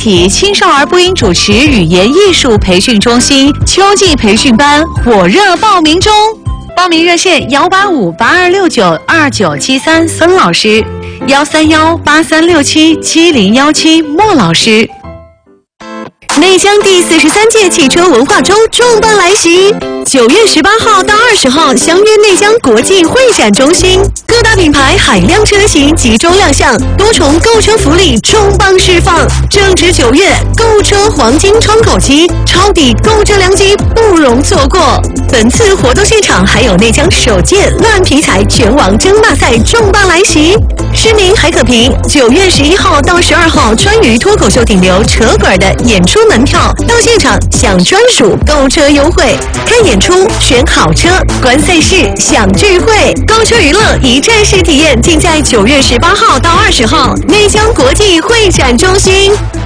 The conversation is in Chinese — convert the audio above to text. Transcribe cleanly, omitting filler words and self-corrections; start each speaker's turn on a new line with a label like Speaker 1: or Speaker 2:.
Speaker 1: 体青少儿播音主持语言艺术培训中心秋季培训班火热报名中，报名热线18582692973孙老师，13183677017莫老师。内江第43届汽车文化周重磅来袭，9月18号到20号相约内江国际会展中心，各大品牌海量车型集中亮相，多重购车福利重磅释放。正值9月，购车黄金窗口期，抄底购车良机不容错过。本次活动现场还有内江首届乱皮彩拳王争霸赛重磅来袭，市民还可凭9月11号到12号川渝脱口秀顶流扯滚的演出门票到现场享专属购车优惠，看演出、选好车、观赛事、享聚会，购车娱乐一站式体验，尽在9月18号到20号内江国际会展中心。